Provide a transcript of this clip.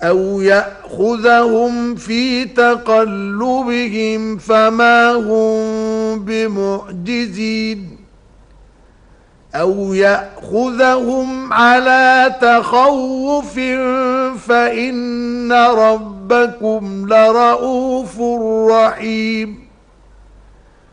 أو يأخذهم في تقلبهم فما هم بمعجزين أو يأخذهم على تخوف فإن ربكم لرؤوف رحيم.